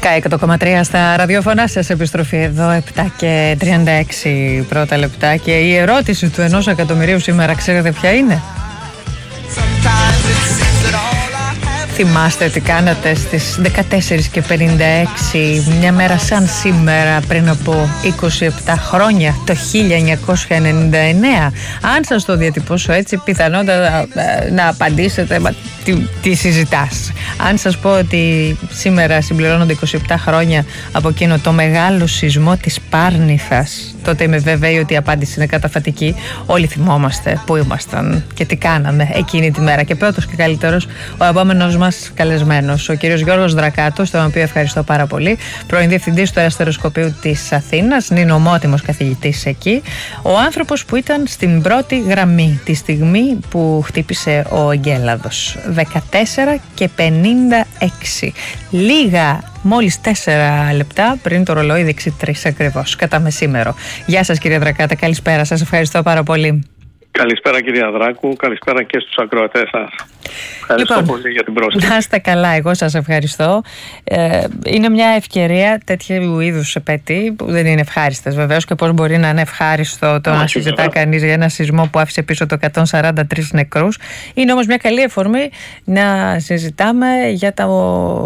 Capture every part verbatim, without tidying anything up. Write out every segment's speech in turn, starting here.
εκατό κόμμα τρία στα ραδιόφωνά σας, επιστροφή εδώ επτά και τριάντα έξι πρώτα λεπτά. Και η ερώτηση του ενός εκατομμυρίου σήμερα, ξέρετε ποια είναι? Θυμάστε τι κάνατε στις δεκατέσσερις και πενήντα έξι, μια μέρα σαν σήμερα πριν από είκοσι επτά χρόνια, το χίλια εννιακόσια ενενήντα εννέα? Αν σας το διατυπώσω έτσι, πιθανότατα να απαντήσετε, μα τι, τι συζητάς. Αν σας πω ότι σήμερα συμπληρώνονται είκοσι επτά χρόνια από εκείνο το μεγάλο σεισμό της Πάρνηθας, τότε είμαι βέβαιη ότι η απάντηση είναι καταφατική. Όλοι θυμόμαστε που ήμασταν και τι κάναμε εκείνη τη μέρα. Και πρώτος και καλύτερος ο επόμενος μας καλεσμένος, ο κύριος Γιώργος Δρακάτος, τον οποίο ευχαριστώ πάρα πολύ, πρώην διευθυντής του Αεραστεροσκοπείου της Αθήνας, νηνομότιμος καθηγητής εκεί, ο άνθρωπος που ήταν στην πρώτη γραμμή τη στιγμή που χτύπησε ο εγκέλαδος. δεκατέσσερα και πενήντα έξι. Λίγα, μόλις τέσσερα λεπτά πριν το ρολόι δείξει τρεις ακριβώς, κατά μεσήμερο. Γεια σας κύριε Δρακάτα, καλησπέρα σας, ευχαριστώ πάρα πολύ. Καλησπέρα κυρία Δράκου, καλησπέρα και στους ακροατές σας. Ευχαριστώ λοιπόν, πολύ για την πρόσκληση. Να είστε καλά, εγώ σας ευχαριστώ. Ε, είναι μια ευκαιρία τέτοιου είδους επέτειοι που δεν είναι ευχάριστες βεβαίως, και πώς μπορεί να είναι ευχάριστο το να συζητά κανείς για ένα σεισμό που άφησε πίσω το εκατόν σαράντα τρεις νεκρούς. Είναι όμως μια καλή αφορμή να συζητάμε για το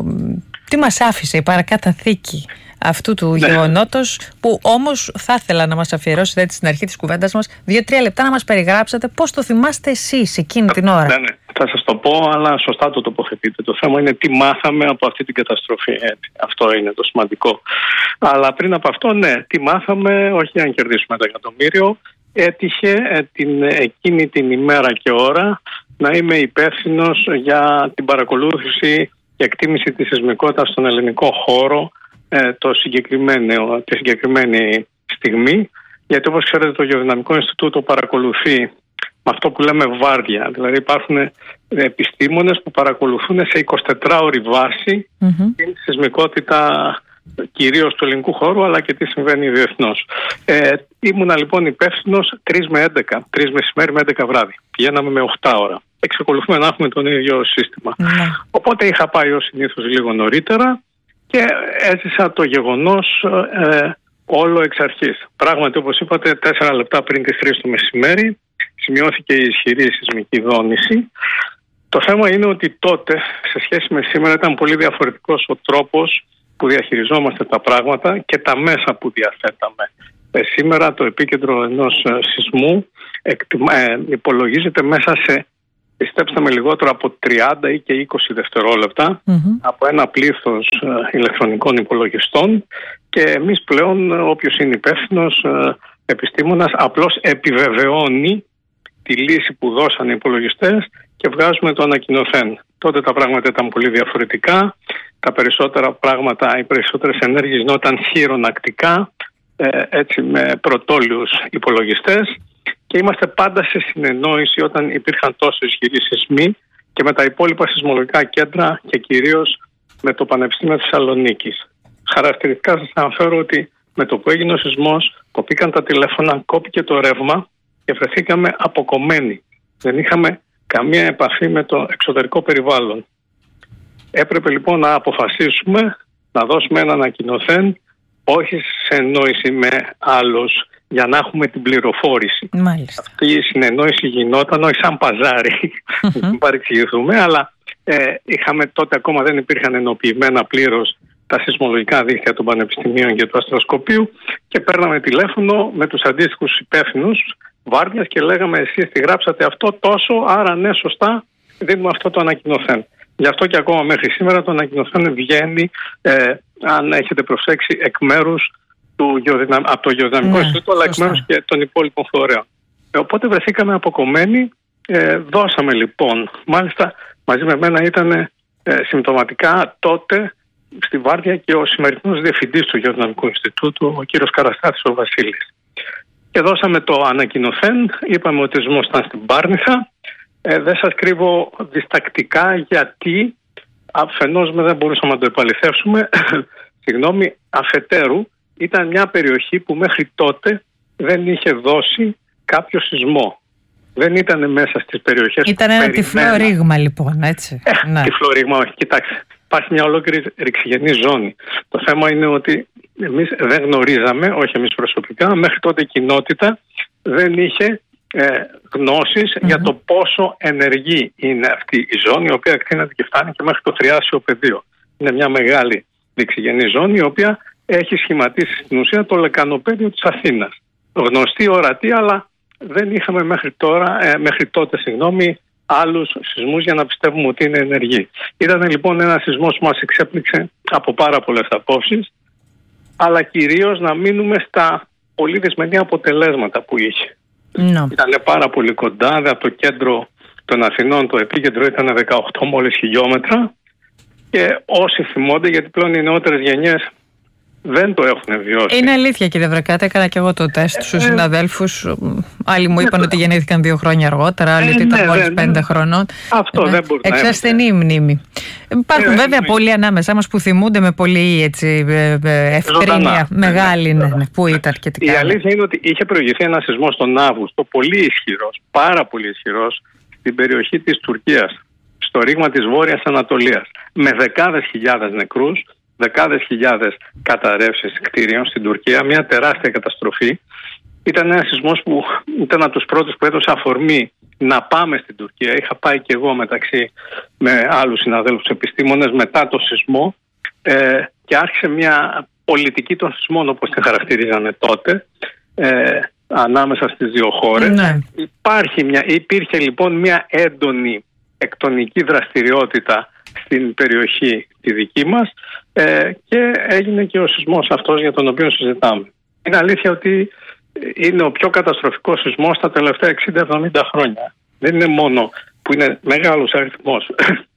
τι μας άφησε η παρακάταθήκη αυτού του ναι. γεγονότος, που όμως θα ήθελα να μας αφιερώσετε έτσι στην αρχή της κουβέντας μας δύο-τρία λεπτά να μας περιγράψετε πώς το θυμάστε εσείς εκείνη την ώρα. Ναι, ναι. Θα σας το πω, αλλά σωστά το τοποθετείτε. Το θέμα είναι τι μάθαμε από αυτή την καταστροφή. Έτσι. Αυτό είναι το σημαντικό. Αλλά πριν από αυτό, ναι, τι μάθαμε, όχι αν κερδίσουμε το εκατομμύριο. Έτυχε ε, την, εκείνη την ημέρα και ώρα να είμαι υπεύθυνος για την παρακολούθηση και εκτίμηση της σεισμικότητας στον ελληνικό χώρο ε, το συγκεκριμένο, τη συγκεκριμένη στιγμή. Γιατί όπως ξέρετε το Γεωδυναμικό Ινστιτούτο παρακολουθεί με αυτό που λέμε βάρδια. Δηλαδή υπάρχουν επιστήμονες που παρακολουθούν σε εικοσιτετράωρη βάση mm-hmm. την σεισμικότητα κυρίως του ελληνικού χώρου, αλλά και τι συμβαίνει διεθνώς. Ε, ήμουνα λοιπόν υπεύθυνος τρεις με έντεκα, τρεις μεσημέρι με έντεκα βράδυ. Πηγαίναμε με οκτώ ώρα. Εξακολουθούμε να έχουμε τον ίδιο σύστημα. Mm-hmm. Οπότε είχα πάει ως συνήθως λίγο νωρίτερα και έζησα το γεγονός ε, όλο εξ αρχής. Πράγματι, όπως είπατε, τέσσερα λεπτά πριν τις τρεις το μεσημέρι σημειώθηκε η ισχυρή σεισμική δόνηση. Το θέμα είναι ότι τότε, σε σχέση με σήμερα, ήταν πολύ διαφορετικός ο τρόπος που διαχειριζόμαστε τα πράγματα και τα μέσα που διαθέταμε. Ε, σήμερα το επίκεντρο ενός ε, σεισμού εκτιμα, ε, υπολογίζεται μέσα σε, πιστέψτε με, λιγότερο από τριάντα ή και είκοσι δευτερόλεπτα mm-hmm. από ένα πλήθος ε, ηλεκτρονικών υπολογιστών, και εμείς πλέον, όποιος είναι υπεύθυνος ε, επιστήμονας, απλώς επιβεβαιώνει τη λύση που δώσαν οι υπολογιστές και βγάζουμε το ανακοινωθέν. Τότε τα πράγματα ήταν πολύ διαφορετικά. Τα περισσότερα πράγματα, οι περισσότερες ενέργειες γινόταν χειρονακτικά, ε, έτσι με πρωτόλιους υπολογιστές, και είμαστε πάντα σε συνεννόηση όταν υπήρχαν τόσο ισχυροί σεισμοί και με τα υπόλοιπα σεισμολογικά κέντρα και κυρίως με το Πανεπιστήμιο Θεσσαλονίκης. Χαρακτηριστικά σας αναφέρω ότι με το που έγινε ο σεισμός κοπήκαν τα τηλέφωνα, κόπηκε το ρεύμα και βρεθήκαμε αποκομμένοι. Δεν είχαμε καμία επαφή με το εξωτερικό περιβάλλον. Έπρεπε λοιπόν να αποφασίσουμε να δώσουμε ένα ανακοινωθέν, όχι σε εννόηση με άλλους, για να έχουμε την πληροφόρηση. Μάλιστα. Αυτή η συνεννόηση γινόταν όχι σαν παζάρι, μην παρεξηγηθούμε, αλλά ε, είχαμε τότε, ακόμα δεν υπήρχαν ενοποιημένα πλήρως τα σεισμολογικά δίκτυα των πανεπιστημίων και του αστροσκοπείου, και παίρναμε τηλέφωνο με τους αντίστοιχους υπεύθυνους βάρδιας και λέγαμε, εσείς τη γράψατε αυτό τόσο, άρα ναι, σωστά, δίνουμε αυτό το ανακοινωθέν. Γι' αυτό και ακόμα μέχρι σήμερα το ανακοινωθέν βγαίνει, ε, αν έχετε προσέξει, εκ μέρους του Γεωδυναμ... από το Γεωδυναμικό ναι, Ινστιτούτο, αλλά εκ μέρους και των υπόλοιπων φορέων. Ε, οπότε βρεθήκαμε αποκομμένοι, ε, δώσαμε λοιπόν, μάλιστα μαζί με μένα ήταν ε, συμπτωματικά τότε στη βάρδια και ο σημερινός διευθυντής του Γεωδυναμικού Ινστιτούτου, ο κύριος Καραστάθης ο Βασίλης. Και δώσαμε το ανακοινωθέν, είπαμε ότι ο σεισμός ήταν στην Πάρνηθα. Ε, δεν σας κρύβω διστακτικά, γιατί αφενός με δεν μπορούσαμε να το επαληθεύσουμε, συγγνώμη, αφετέρου ήταν μια περιοχή που μέχρι τότε δεν είχε δώσει κάποιο σεισμό. Δεν ήταν μέσα στις περιοχές. Ήταν ένα τυφλό ρήγμα λοιπόν, έτσι. Ε, ναι. Τυφλό ρήγμα, όχι, κοιτάξτε. υπάρχει μια ολόκληρη ρηξιγενή ζώνη. Το θέμα είναι ότι εμείς δεν γνωρίζαμε, όχι εμείς προσωπικά, μέχρι τότε η κοινότητα δεν είχε ε, γνώσεις mm-hmm. για το πόσο ενεργή είναι αυτή η ζώνη, η οποία εκτείνεται και φτάνει και μέχρι το Τριάσιο πεδίο. Είναι μια μεγάλη ρηξιγενή ζώνη, η οποία έχει σχηματίσει στην ουσία το λεκανοπέδιο της Αθήνας. Γνωστή, ορατή, αλλά δεν είχαμε μέχρι, τώρα, ε, μέχρι τότε συγγνώμη, άλλους σεισμούς για να πιστεύουμε ότι είναι ενεργή. Ήταν λοιπόν ένας σεισμός που μας εξέπληξε από πάρα πολλές απόψεις, αλλά κυρίως να μείνουμε στα πολύ δυσμενή αποτελέσματα που είχε. No. Ήταν πάρα πολύ κοντά, από το κέντρο των Αθηνών, το επίκεντρο ήταν δεκαοκτώ μόλις χιλιόμετρα, και όσοι θυμώνται, γιατί πλέον οι νεότερες γενιές δεν το έχουν βιώσει. Είναι αλήθεια, κύριε Βρακάτε, έκανα και εγώ το τεστ στους ε, συναδέλφους. Άλλοι μου είπαν ε, ότι γεννήθηκαν δύο χρόνια αργότερα, άλλοι ε, ότι ήταν ναι, μόλις πέντε ναι. χρονών. Αυτό ε, δεν μπορεί να είναι. Εξασθενή η μνήμη. Υπάρχουν ε, βέβαια ε, πολλοί ανάμεσά μας που θυμούνται με πολύ έτσι, ευκρίνεια μεγάλη. Ναι, ναι, που ήταν και τι Η κάνει. Αλήθεια είναι ότι είχε προηγηθεί ένα σεισμό τον Αύγουστο, πολύ ισχυρός, πάρα πολύ ισχυρός, στην περιοχή της Τουρκίας, στο ρήγμα της Βόρειας Ανατολίας, με δεκάδες χιλιάδες νεκρούς, δεκάδες χιλιάδες καταρρεύσεις κτίριων στην Τουρκία, μια τεράστια καταστροφή. Ήταν ένας σεισμός που ήταν από τους πρώτους που έδωσε αφορμή να πάμε στην Τουρκία. Είχα πάει και εγώ μεταξύ με άλλους συναδέλφους επιστήμονες μετά το σεισμό ε, και άρχισε μια πολιτική των σεισμών, όπως την χαρακτηρίζανε τότε, ε, ανάμεσα στις δύο χώρες. Ναι. Υπάρχει μια, υπήρχε λοιπόν μια έντονη εκτονική δραστηριότητα στην περιοχή τη δική μας ε, και έγινε και ο σεισμός αυτός για τον οποίο συζητάμε. Είναι αλήθεια ότι είναι ο πιο καταστροφικός σεισμός στα τελευταία εξήντα εβδομήντα χρόνια. Δεν είναι μόνο που είναι μεγάλος αριθμός.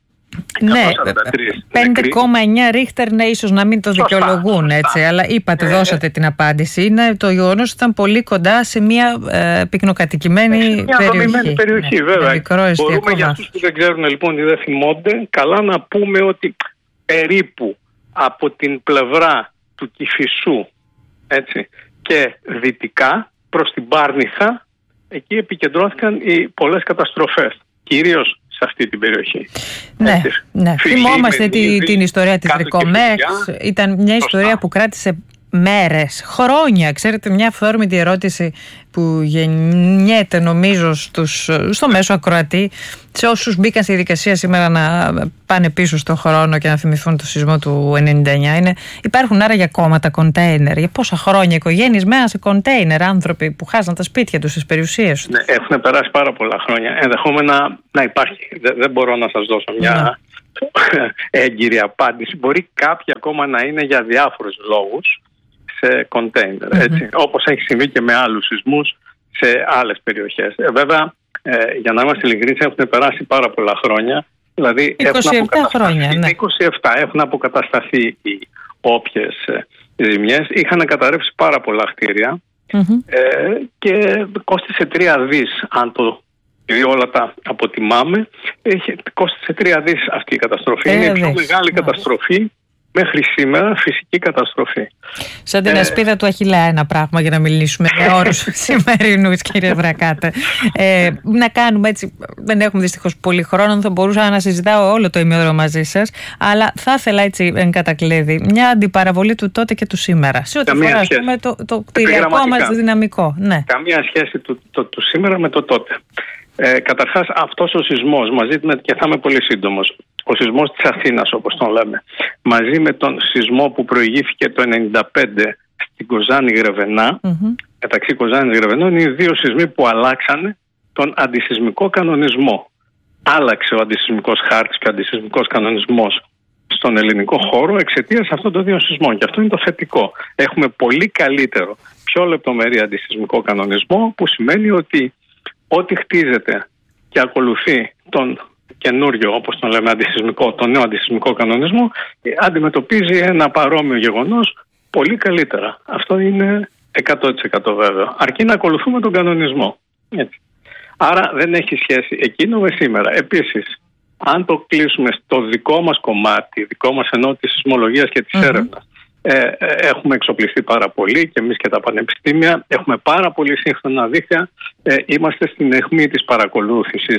Ναι, πέντε κόμμα εννιά Ρίχτερ, ναι, ίσως να μην το σωστά, δικαιολογούν σωστά. Έτσι, αλλά είπατε, ε, δώσατε την απάντηση. Είναι το γεγονός ότι ήταν πολύ κοντά σε μια ε, πυκνοκατοικημένη μια περιοχή. περιοχή ναι, βέβαια. Μπορούμε για αυτούς που δεν ξέρουν λοιπόν ή δεν θυμώνται, καλά να πούμε ότι περίπου από την πλευρά του Κηφισού, έτσι, και δυτικά προς την Πάρνηθα, εκεί επικεντρώθηκαν οι πολλές καταστροφές, κυρίως σε αυτή την περιοχή. Ναι, ναι. Θυμόμαστε τη, την ιστορία της Ρικομέξ. Ήταν μια ιστορία σωστά. Που κράτησε μέρες, χρόνια. Ξέρετε, μια αυθόρμητη ερώτηση που γεννιέται νομίζω στους, στο μέσο ακροατή, σε όσους μπήκαν στη δικασία σήμερα να πάνε πίσω στον χρόνο και να θυμηθούν το σεισμό του ενενήντα εννιά, είναι, υπάρχουν άραγε ακόμα τα κοντέινερ? Για πόσα χρόνια οικογένειες μένα σε κοντέινερ, άνθρωποι που χάσαν τα σπίτια τους, τις περιουσίες τους? Ναι, έχουν περάσει πάρα πολλά χρόνια. Ενδεχόμενα να υπάρχει. Δεν, δεν μπορώ να σας δώσω μια ναι. έγκυρη απάντηση. Μπορεί κάποιοι ακόμα να είναι για διάφορους λόγους σε κοντέινερ, mm-hmm. έτσι, όπως έχει συμβεί και με άλλους σεισμούς σε άλλες περιοχές. Ε, βέβαια, ε, για να είμαστε ειλικρινείς, έχουν περάσει πάρα πολλά χρόνια. Δηλαδή, είκοσι επτά χρόνια, ναι. είκοσι επτά έχουν αποκατασταθεί οι όποιες ζημιές. Είχαν καταρρεύσει πάρα πολλά κτίρια mm-hmm. ε, και κόστισε τρία δις, αν το επειδή όλα τα αποτιμάμε, έχει, κόστισε τρία δις αυτή η καταστροφή. Ε, Είναι η πιο μεγάλη καταστροφή μέχρι σήμερα, φυσική καταστροφή. Σαν την ε... ασπίδα του Αχιλλέα ένα πράγμα, για να μιλήσουμε με όρους σημερινούς, κύριε Βρακάτε. Ε, να κάνουμε έτσι, δεν έχουμε δυστυχώς πολύ χρόνο, θα μπορούσα να συζητάω όλο το ημίωρο μαζί σας, αλλά θα ήθελα έτσι εν κατακλείδη μια αντιπαραβολή του τότε και του σήμερα, σε ό,τι αφορά το, το κτηριακό μας δυναμικό. Ναι. Καμία σχέση του, το, του σήμερα με το τότε. Ε, καταρχάς, αυτός ο σεισμός, μαζί με, και θα είμαι πολύ σύντομος, ο σεισμός της Αθήνας, όπως τον λέμε, μαζί με τον σεισμό που προηγήθηκε το ενενήντα πέντε στην Κοζάνη Γρεβενά, mm-hmm. μεταξύ Κοζάνης Γρεβενών, είναι οι δύο σεισμοί που αλλάξανε τον αντισεισμικό κανονισμό. Άλλαξε ο αντισεισμικός χάρτης και ο αντισεισμικός κανονισμός στον ελληνικό χώρο εξαιτίας αυτών των δύο σεισμών. Και αυτό είναι το θετικό. Έχουμε πολύ καλύτερο, πιο λεπτομερή αντισεισμικό κανονισμό, που σημαίνει ότι ό,τι χτίζεται και ακολουθεί τον καινούριο, όπως τον λέμε, αντισεισμικό, τον νέο αντισεισμικό κανονισμό, αντιμετωπίζει ένα παρόμοιο γεγονός πολύ καλύτερα. Αυτό είναι εκατό τοις εκατό βέβαιο. Αρκεί να ακολουθούμε τον κανονισμό. Έτσι. Άρα δεν έχει σχέση εκείνο με σήμερα. Επίσης, αν το κλείσουμε στο δικό μας κομμάτι, δικό μας εννοώ της σεισμολογίας και της mm-hmm. έρευνας, ε, ε, έχουμε εξοπλιστεί πάρα πολύ και εμείς και τα πανεπιστήμια, έχουμε πάρα πολύ σύγχρονα δίχτυα, ε, είμαστε στην αιχμή της παρακολούθησης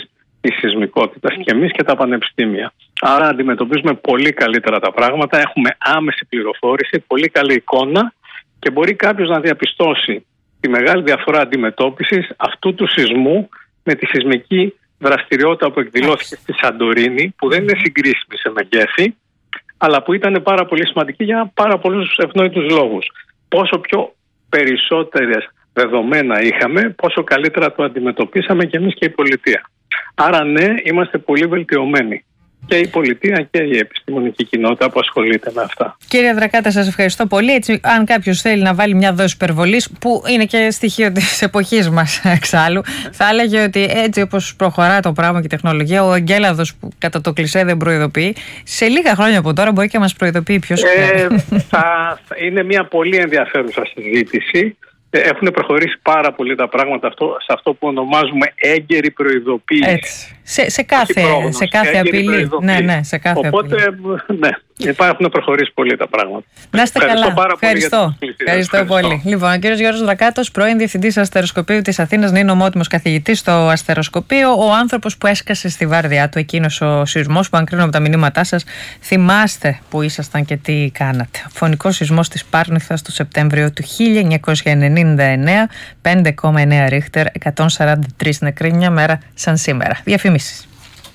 της σεισμικότητας και εμείς και τα πανεπιστήμια. Άρα αντιμετωπίζουμε πολύ καλύτερα τα πράγματα, έχουμε άμεση πληροφόρηση, πολύ καλή εικόνα και μπορεί κάποιος να διαπιστώσει τη μεγάλη διαφορά αντιμετώπισης αυτού του σεισμού με τη σεισμική δραστηριότητα που εκδηλώθηκε στη Σαντορίνη, που δεν είναι συγκρίσιμη σε μεγέθη, αλλά που ήταν πάρα πολύ σημαντική για πάρα πολλούς ευνόητους λόγους. Πόσο πιο περισσότερες δεδομένα είχαμε, πόσο καλύτερα το αντιμετωπίσαμε και εμείς και η πολιτεία. Άρα ναι, είμαστε πολύ βελτιωμένοι. Και η πολιτεία και η επιστημονική κοινότητα που ασχολείται με αυτά. Κύριε Ανδρακάτα, σας ευχαριστώ πολύ. Έτσι, αν κάποιος θέλει να βάλει μια δόση υπερβολής, που είναι και στοιχείο της εποχής μας εξάλλου, θα έλεγε ότι έτσι όπως προχωρά το πράγμα και η τεχνολογία, ο εγκέλαδος που κατά το κλισέ δεν προειδοποιεί, σε λίγα χρόνια από τώρα μπορεί και να μας προειδοποιεί ποιος. Ε, θα, είναι μια πολύ ενδιαφέρουσα συζήτηση. Έχουν προχωρήσει πάρα πολύ τα πράγματα αυτό, σε αυτό που ονομάζουμε έγκαιρη προειδοποίηση. Έτσι. Σε, σε κάθε, πρόγνωση, σε κάθε απειλή. Ναι, ναι, σε κάθε Οπότε, απειλή. ναι, υπάρχουν προχωρήσει πολύ τα πράγματα. Να είστε Ευχαριστώ καλά. Πάρα Ευχαριστώ. Πολύ για Ευχαριστώ, Ευχαριστώ πολύ. Λοιπόν, ο κύριος Γιώργος Δρακάτος, πρώην Διευθυντής Αστεροσκοπείου της Αθήνας, είναι νομότιμος καθηγητής στο Αστεροσκοπείο. Ο άνθρωπος που έσκασε στη βάρδιά του εκείνος ο σεισμός, που αν κρίνω από τα μηνύματά σας, θυμάστε που ήσασταν και τι κάνατε. Ο φωνικός σεισμός της Πάρνηθας του Σεπτέμβριο του χίλια εννιακόσια ενενήντα εννέα, πέντε κόμμα εννέα ρίχτερ, εκατόν σαράντα τρεις νεκροί, μια μέρα σαν σήμερα. Διαφημίσεις.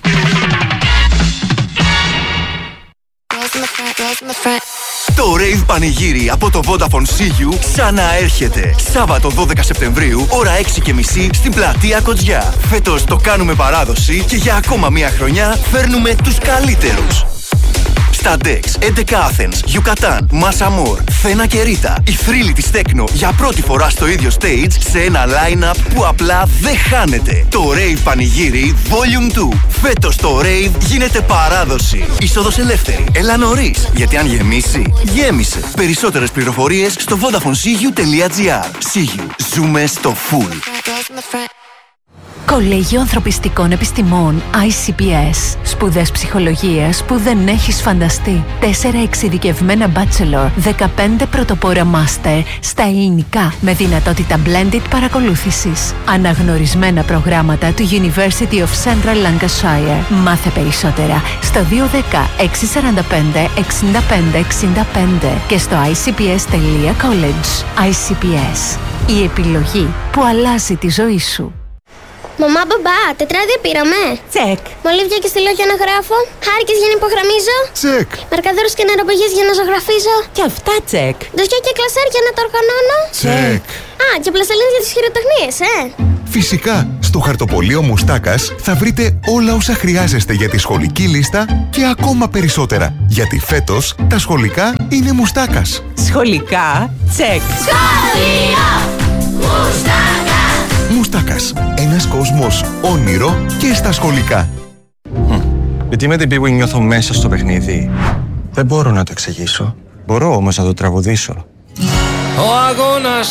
Το Rave Πανηγύρι από το Vodafone Sigiu ξαναέρχεται. Σάββατο δώδεκα Σεπτεμβρίου, ώρα έξι και μισή, στην πλατεία Κοτζιά. Φέτος το κάνουμε παράδοση και για ακόμα μία χρονιά φέρνουμε τους καλύτερους. Στα Dex, έντεκα Athens, Yucatan, Masamor, Θένα και Ρίτα. Η θρύλη της Τέκνο για πρώτη φορά στο ίδιο stage σε ένα line-up που απλά δεν χάνεται. Το Rave Πανηγύρι Volume δύο. Φέτος το Rave γίνεται παράδοση. Είσοδος ελεύθερη. Έλα νωρίς, γιατί αν γεμίσει, γέμισε. Περισσότερες πληροφορίες στο vodafone τελεία gr. Sigiu. Ζούμε στο full. Κολέγιο Ανθρωπιστικών Επιστημών άι σι πι ες. Σπουδές ψυχολογίας που δεν έχεις φανταστεί. Τέσσερα εξειδικευμένα bachelor, δεκαπέντε πρωτοπόρα master στα ελληνικά με δυνατότητα blended παρακολούθησης. Αναγνωρισμένα προγράμματα του University of Central Lancashire. Μάθε περισσότερα στο δύο ένα μηδέν έξι τέσσερα πέντε εξήντα πέντε εξήντα πέντε και στο άι σι πι ες τελεία college. άι σι πι ες. Η επιλογή που αλλάζει τη ζωή σου. Μαμά, μπαμπά, τετράδια πήραμε. Τσεκ. Μολύβια και στυλό για να γράφω. Χάρηκες για να υπογραμμίζω. Τσεκ. Μαρκαδόρους και νεροπηγές για να ζωγραφίζω. Και αυτά τσεκ. Ντοσιά και κλασάρ για να τα οργανώνω. Τσεκ. Α, και πλαστελίνες για τις χειροτεχνίες, ε. Φυσικά, στο χαρτοπολείο Μουστάκας θα βρείτε όλα όσα χρειάζεστε για τη σχολική λίστα και ακόμα περισσότερα. Γιατί φέτος τα σχολικά είναι Μουστάκας. Σχολικά τσεκ. Σχολείο Μουστάκα. Μουστάκας. Ένας κόσμος όνειρο και στα σχολικά. Γιατί με την πίγου νιώθω μέσα στο παιχνίδι. Δεν μπορώ να το εξηγήσω. Μπορώ όμως να το τραγουδήσω. Ο αγώνας